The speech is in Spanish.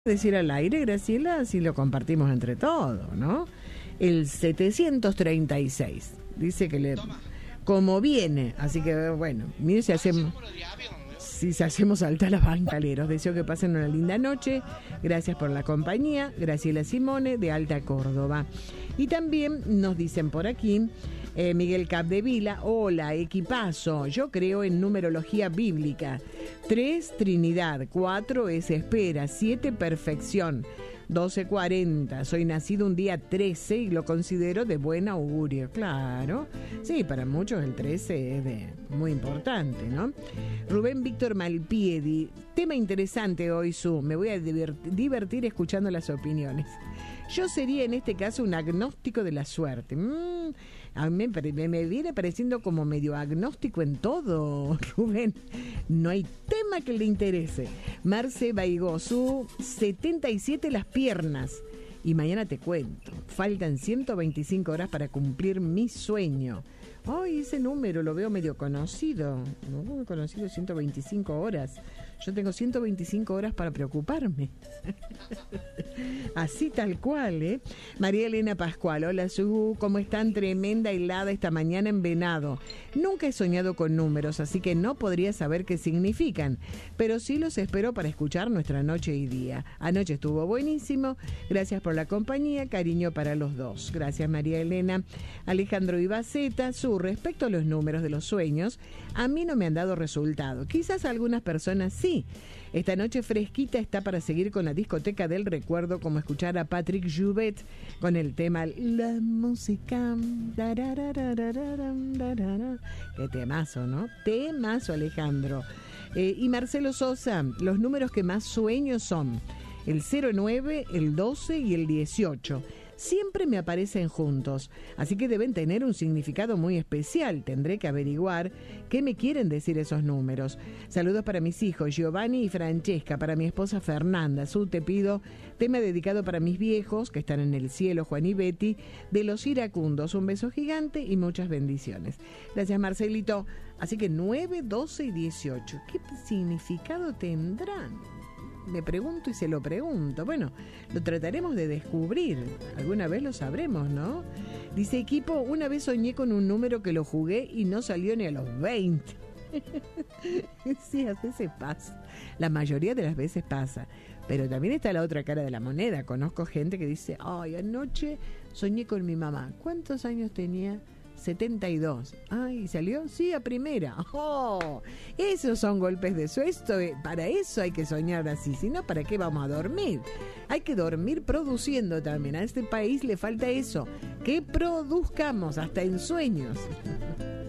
Decir al aire, Graciela, si lo compartimos entre todos, ¿no? El 736 dice que le como viene, así que bueno, mire si hacemos saltar a los bancaleros. Deseo que pasen una linda noche. Gracias por la compañía. Graciela Simone de Alta Córdoba. Y también nos dicen por aquí Miguel Capdevila, hola, equipazo, yo creo en numerología bíblica. 3, Trinidad. 4 es espera. 7, perfección. 12:40, soy nacido un día 13 y lo considero de buen augurio. Claro, sí, para muchos el 13 es muy importante, ¿no? Rubén Víctor Malpiedi, tema interesante hoy, me voy a divertir escuchando las opiniones. Yo sería en este caso un agnóstico de la suerte. A mí me viene pareciendo como medio agnóstico en todo, Rubén. No hay tema que le interese. Marce Baigosú, 77 las piernas. Y mañana te cuento. Faltan 125 horas para cumplir mi sueño. Ay, ese número lo veo medio conocido. Muy conocido, 125 horas. Yo tengo 125 horas para preocuparme. Así tal cual, ¿eh? María Elena Pascual, hola Su, ¿cómo están? Tremenda helada esta mañana en Venado. Nunca he soñado con números, así que no podría saber qué significan, pero sí los espero para escuchar nuestra noche y día. Anoche estuvo buenísimo, gracias por la compañía, cariño para los dos. Gracias María Elena. Alejandro Ibaceta, Su, respecto a los números de los sueños, a mí no me han dado resultado. Quizás a algunas personas sí. Esta noche fresquita está para seguir con la discoteca del recuerdo, como escuchar a Patrick Joubert con el tema La Música. Qué temazo, ¿no? Temazo, Alejandro. Y Marcelo Sosa, los números que más sueño son el 09, el 12 y el 18. Siempre me aparecen juntos, así que deben tener un significado muy especial. Tendré que averiguar qué me quieren decir esos números. Saludos para mis hijos Giovanni y Francesca, para mi esposa Fernanda. Te pido tema dedicado para mis viejos que están en el cielo, Juan y Betty, de los iracundos. Un beso gigante y muchas bendiciones. Gracias, Marcelito. Así que 9, 12 y 18. ¿Qué significado tendrán? Me pregunto y se lo pregunto. Bueno, lo trataremos de descubrir. Alguna vez lo sabremos, ¿no? Dice equipo, una vez soñé con un número que lo jugué y no salió ni a los 20. Sí, a veces pasa. La mayoría de las veces pasa. Pero también está la otra cara de la moneda. Conozco gente que dice, ay, anoche soñé con mi mamá. ¿Cuántos años tenía? 72. Ay, ¿salió? Sí, a primera. ¡Oh! Esos son golpes de suerte. Para eso hay que soñar así. Si no, ¿para qué vamos a dormir? Hay que dormir produciendo también. A este país le falta eso. Que produzcamos hasta en sueños.